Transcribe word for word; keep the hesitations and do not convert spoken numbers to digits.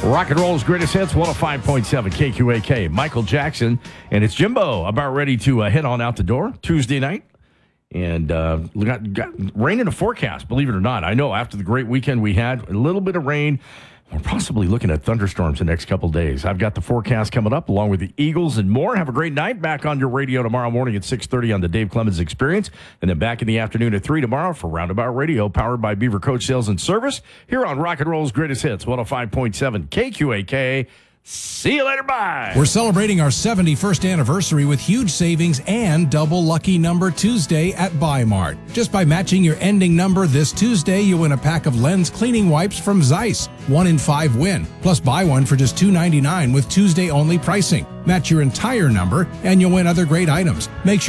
Rock and roll's greatest hits, one oh five point seven K Q A K. Michael Jackson, and it's Jimbo about ready to uh, head on out the door Tuesday night. And uh, we got, got rain in the forecast, believe it or not. I know after the great weekend we had, a little bit of rain. We're possibly looking at thunderstorms the next couple days. I've got the forecast coming up along with the Eagles and more. Have a great night. Back on your radio tomorrow morning at six thirty on the Dave Clemens Experience. And then back in the afternoon at three tomorrow for Roundabout Radio, powered by Beaver Coach Sales and Service, here on Rock and Roll's Greatest Hits, one oh five point seven K Q A K. See you later. Bye. We're celebrating our seventy-first anniversary with huge savings and double lucky number Tuesday at Buy Mart. Just by matching your ending number this Tuesday, you win a pack of Lens cleaning wipes from Zeiss. One in five win. Plus buy one for just two ninety-nine with Tuesday only pricing. Match your entire number and you'll win other great items. Make sure